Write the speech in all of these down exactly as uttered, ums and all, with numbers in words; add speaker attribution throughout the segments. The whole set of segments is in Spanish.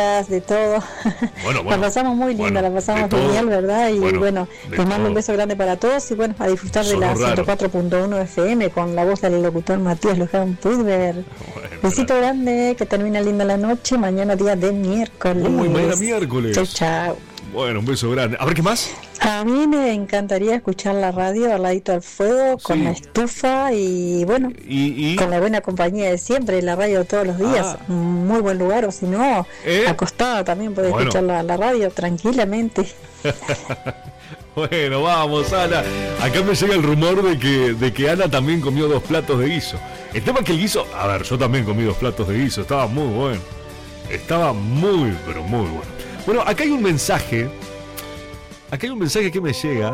Speaker 1: de todo.
Speaker 2: Bueno, bueno,
Speaker 1: la pasamos muy linda,
Speaker 2: bueno,
Speaker 1: la pasamos
Speaker 2: de
Speaker 1: genial,
Speaker 2: todo.
Speaker 1: ¿verdad? Y
Speaker 2: Bueno,
Speaker 1: bueno,
Speaker 2: de
Speaker 1: les mando
Speaker 2: todo.
Speaker 1: un beso grande para todos y bueno, a disfrutar de
Speaker 2: Sonó
Speaker 1: la
Speaker 2: raro.
Speaker 1: ciento cuatro punto uno F M con la voz del locutor Matías Luján Pudver.
Speaker 2: Bueno,
Speaker 1: Besito grande, que termina linda la noche, mañana día de miércoles.
Speaker 2: Uy, mañana miércoles.
Speaker 1: Chau, chau.
Speaker 2: Bueno, un beso grande. A ver, ¿qué más?
Speaker 1: A mí me encantaría escuchar la radio al ladito al fuego, con
Speaker 2: Sí.
Speaker 1: la estufa y bueno,
Speaker 2: Y, y...
Speaker 1: con la buena compañía de siempre, la radio todos los días,
Speaker 2: Ah.
Speaker 1: un muy buen lugar, o si no,
Speaker 2: ¿Eh?
Speaker 1: acostada también puede
Speaker 2: Bueno.
Speaker 1: escuchar la, la radio tranquilamente.
Speaker 2: Bueno, vamos, Ana. Acá me llega el rumor de que, de que Ana también comió dos platos de guiso. El tema es que el guiso... A ver, yo también comí dos platos de guiso. Estaba muy bueno. Estaba muy, pero muy bueno. Bueno, acá hay un mensaje. Acá hay un mensaje que me llega.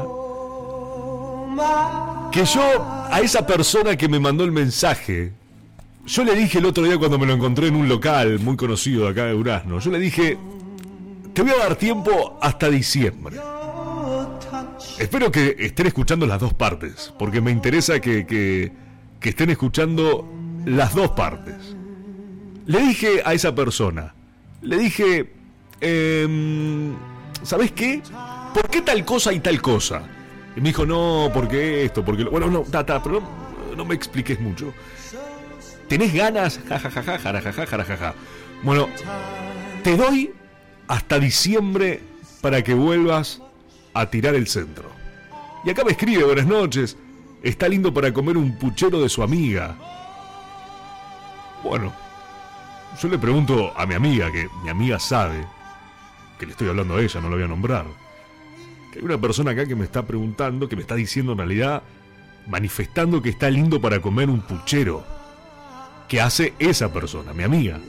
Speaker 2: Que yo, a esa persona que me mandó el mensaje, yo le dije el otro día cuando me lo encontré en un local muy conocido de acá de Durazno, yo le dije, te voy a dar tiempo hasta diciembre. Espero que estén escuchando las dos partes, porque me interesa que, que, que estén escuchando las dos partes. Le dije a esa persona, le dije, eh, ¿sabes qué? ¿Por qué tal cosa y tal cosa? Y me dijo, no, porque esto, porque... lo... Bueno, no, ta, ta, pero no, no me expliques mucho. ¿Tenés ganas? Ja, ja, ja, ja, ja, ja, ja, ja, ja, ja. Bueno, te doy hasta diciembre para que vuelvas a tirar el centro. Y acá me escribe, buenas noches. Está lindo para comer un puchero de su amiga. Bueno, yo le pregunto a mi amiga, que mi amiga sabe que le estoy hablando a ella, no la voy a nombrar. Que hay una persona acá que me está preguntando, que me está diciendo en realidad, manifestando que está lindo para comer un puchero. ¿Qué hace esa persona, mi amiga?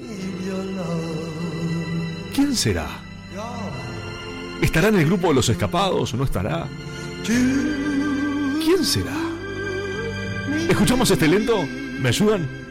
Speaker 2: ¿Quién será? ¿Estará en el grupo de los escapados o no estará? ¿Quién será? ¿Escuchamos este lento? ¿Me ayudan?